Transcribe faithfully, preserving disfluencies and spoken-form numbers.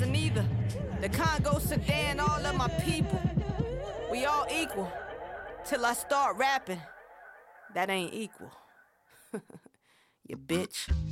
Sudan either. The Congo, Sudan, all of my people. We all equal. Till I start rapping. That ain't equal. You bitch.